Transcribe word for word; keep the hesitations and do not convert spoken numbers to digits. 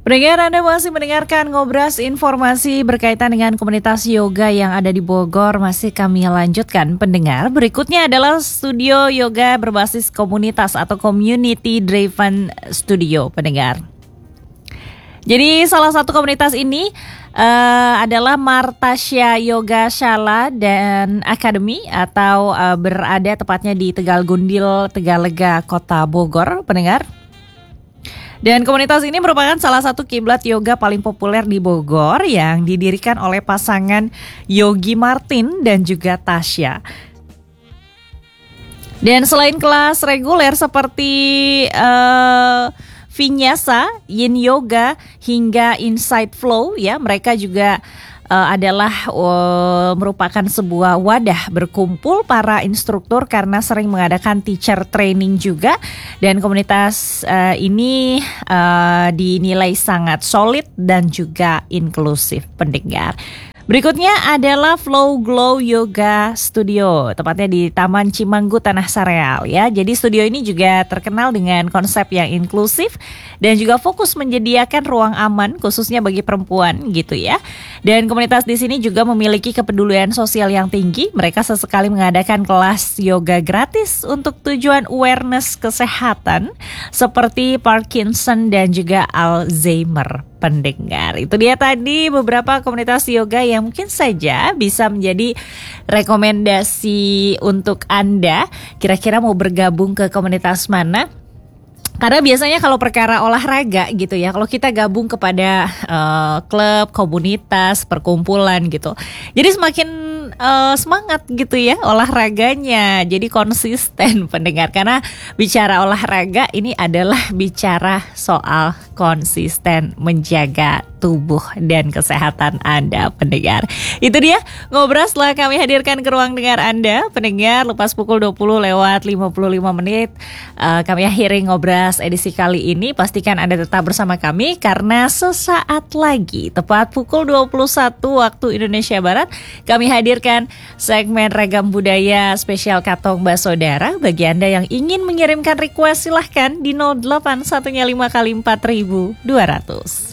Pendengar, Anda masih mendengarkan Ngobras, informasi berkaitan dengan komunitas yoga yang ada di Bogor. Masih kami lanjutkan, pendengar. Berikutnya adalah studio yoga berbasis komunitas atau community driven studio, pendengar. Jadi salah satu komunitas ini uh, adalah Martasya Yoga Shala dan Academy atau uh, berada tepatnya di Tegal Gundil, Tegalega, Kota Bogor, pendengar. Dan komunitas ini merupakan salah satu kiblat yoga paling populer di Bogor yang didirikan oleh pasangan Yogi Martin dan juga Tasya. Dan selain kelas reguler seperti uh, Vinyasa, Yin Yoga hingga Insight Flow, ya, mereka juga uh, adalah uh, merupakan sebuah wadah berkumpul para instruktur karena sering mengadakan teacher training juga. Dan komunitas uh, ini uh, dinilai sangat solid dan juga inklusif, pendengar. Berikutnya adalah Flow Glow Yoga Studio, tepatnya di Taman Cimanggu, Tanah Sareal, ya. Jadi studio ini juga terkenal dengan konsep yang inklusif dan juga fokus menyediakan ruang aman khususnya bagi perempuan, gitu ya. Dan komunitas di sini juga memiliki kepedulian sosial yang tinggi. Mereka sesekali mengadakan kelas yoga gratis untuk tujuan awareness kesehatan seperti Parkinson dan juga Alzheimer, pendengar. Itu dia tadi beberapa komunitas yoga yang mungkin saja bisa menjadi rekomendasi untuk Anda. Kira-kira mau bergabung ke komunitas mana? Karena biasanya kalau perkara olahraga gitu ya, kalau kita gabung kepada uh, klub, komunitas, perkumpulan gitu, jadi semakin uh, semangat gitu ya olahraganya, jadi konsisten, pendengar. Karena bicara olahraga ini adalah bicara soal konsisten menjaga tubuh dan kesehatan Anda, pendengar. Itu dia Ngobras telah kami hadirkan ke ruang dengar Anda, pendengar. Lepas pukul dua puluh lewat lima puluh lima menit uh, kami akhiri Ngobras edisi kali ini. Pastikan Anda tetap bersama kami karena sesaat lagi tepat pukul dua puluh satu waktu Indonesia Barat kami hadirkan segmen Ragam Budaya spesial Katong Basodara. Bagi Anda yang ingin mengirimkan request, silahkan di nol delapan satu lima kali empat ribu dua ratus.